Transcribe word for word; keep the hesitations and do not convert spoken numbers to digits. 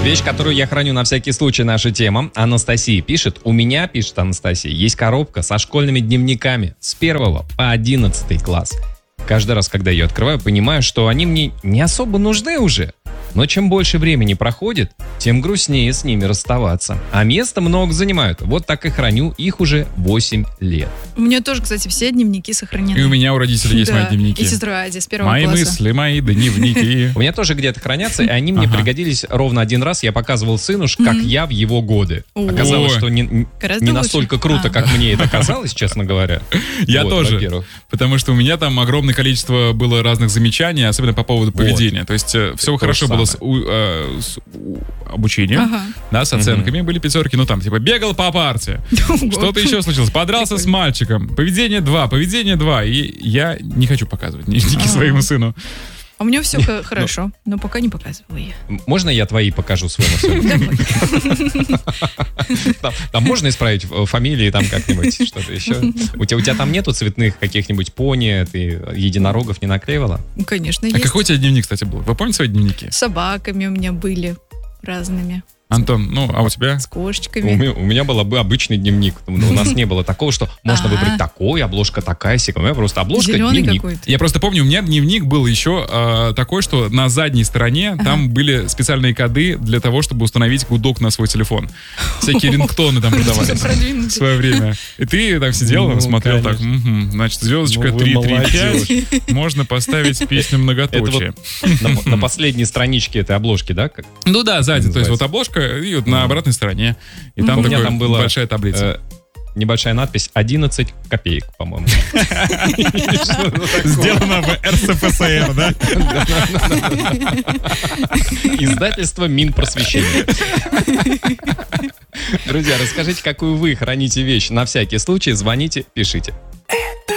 Вещь, которую я храню на всякий случай, наша тема. Анастасия пишет. У меня, пишет Анастасия, есть коробка со школьными дневниками с первого по одиннадцатый класс. Каждый раз, когда ее открываю, понимаю, что они мне не особо нужны уже. Но чем больше времени проходит, тем грустнее с ними расставаться. А места много занимают. Вот так и храню их уже восемь лет. У меня тоже, кстати, все дневники сохранены. И у меня у родителей есть Да, мои дневники. И сестра Ади с первого Мои класса. мысли, мои дневники. У меня тоже где-то хранятся, и они мне Ага. пригодились ровно один раз. Я показывал сыну, ш- как Мгм. я в его годы. О. Оказалось, Ой. что не, Гораздо не лучше. настолько круто, А. как мне это казалось, честно говоря. Я Вот, тоже. во-первых. Потому что у меня там огромное количество было разных замечаний, особенно по поводу поведения. То есть э, все то хорошо же было с, самое. у- э, с у- обучением, Ага. да, с оценками, были пятерки, ну там, типа, бегал по парте, что-то еще случилось, подрался с мальчиком, поведение два, поведение два, и я не хочу показывать дневники Ага. своему сыну. А у меня все хорошо, но пока не показывала я. М- Можно я твои покажу своему сыну? Давай. Там, там можно исправить э, фамилии, там как-нибудь, что-то еще? У тебя, у тебя там нету цветных каких-нибудь пони, ты единорогов не наклеивала? Ну, конечно, А есть. какой у тебя дневник, кстати, был? Вы помните свои дневники? С собаками у меня были разными, Антон, ну, а у тебя? с У кошечками. меня, у меня был бы обычный дневник. Но у нас не было такого, что можно А. выбрать такой, обложка такая, сякая. У меня просто обложка, Зеленый дневник. какой-то. Я просто помню, у меня дневник был еще э, такой, что на задней стороне там были специальные коды для того, чтобы установить гудок на свой телефон. Всякие рингтоны там продавались в Продвинутый. свое время. И ты так сидел, там, Ну, смотрел так, конечно. мгм, значит, звездочка Ну, вы три три молодежь. пять, можно поставить песню многоточие. На, на последней страничке этой обложки, да? как- Ну да, сзади, то есть Называется. вот обложка, и вот на обратной стороне. И там У меня такая там была большая таблица. э, небольшая надпись одиннадцать копеек, по-моему. Сделано в эр эс эф эс эр, да? Издательство Минпросвещения. Друзья, расскажите, какую вы храните вещь. На всякий случай звоните, пишите.